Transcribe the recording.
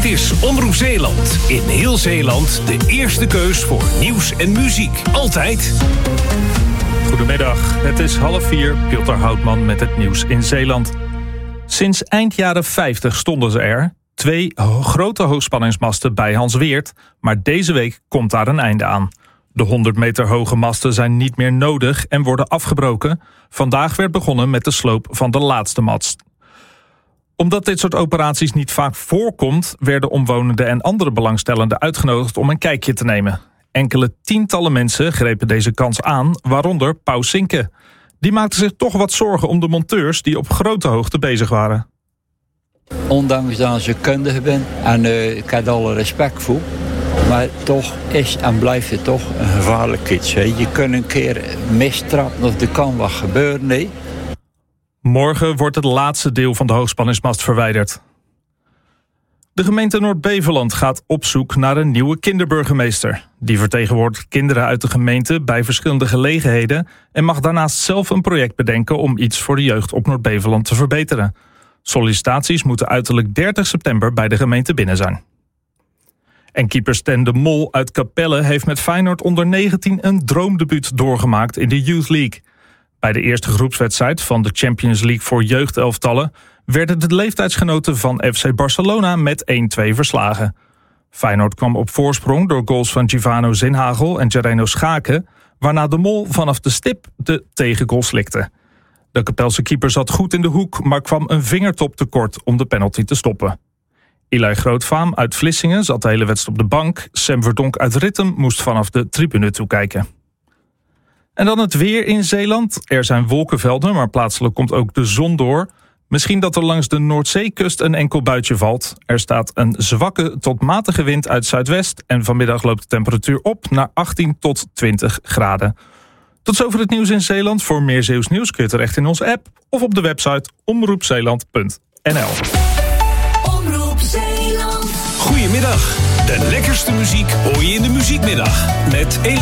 is Omroep Zeeland. In heel Zeeland de eerste keus voor nieuws en muziek. Altijd. Goedemiddag, het is 3:30. Piotr Houtman met het nieuws in Zeeland. Sinds eind jaren 50 stonden ze er. 2 grote hoogspanningsmasten bij Hans Weert. Maar deze week komt daar een einde aan. De 100 meter hoge masten zijn niet meer nodig en worden afgebroken. Vandaag werd begonnen met de sloop van de laatste mast. Omdat dit soort operaties niet vaak voorkomt, werden omwonenden en andere belangstellenden uitgenodigd om een kijkje te nemen. Enkele tientallen mensen grepen deze kans aan, waaronder Pauw Sinke. Die maakte zich toch wat zorgen om de monteurs die op grote hoogte bezig waren. Ondanks dat ze kundig ben en ik heb alle respect voor. Maar toch is en blijft het toch een gevaarlijk iets. Hè. Je kunt een keer mistrappen of er kan wat gebeuren. Nee. Morgen wordt het laatste deel van de hoogspanningsmast verwijderd. De gemeente Noord-Beveland gaat op zoek naar een nieuwe kinderburgemeester. Die vertegenwoordigt kinderen uit de gemeente bij verschillende gelegenheden en mag daarnaast zelf een project bedenken om iets voor de jeugd op Noord-Beveland te verbeteren. Sollicitaties moeten uiterlijk 30 september bij de gemeente binnen zijn. En keeper Stan de Mol uit Capelle heeft met Feyenoord onder 19 een droomdebuut doorgemaakt in de Youth League. Bij de eerste groepswedstrijd van de Champions League voor jeugdelftallen werden de leeftijdsgenoten van FC Barcelona met 1-2 verslagen. Feyenoord kwam op voorsprong door goals van Givano Zinhagel en Jareno Schaken, waarna de Mol vanaf de stip de tegengoal slikte. De Capelse keeper zat goed in de hoek, maar kwam een vingertop tekort om de penalty te stoppen. Eli Grootvaam uit Vlissingen zat de hele wedstrijd op de bank. Sam Verdonk uit Rittem moest vanaf de tribune toekijken. En dan het weer in Zeeland. Er zijn wolkenvelden, maar plaatselijk komt ook de zon door. Misschien dat er langs de Noordzeekust een enkel buitje valt. Er staat een zwakke tot matige wind uit zuidwest. En vanmiddag loopt de temperatuur op naar 18 tot 20 graden. Tot zover het nieuws in Zeeland. Voor meer Zeeuws nieuws kun je terecht in onze app of op de website omroepzeeland.nl. Goedemiddag. De lekkerste muziek hoor je in de muziekmiddag. Met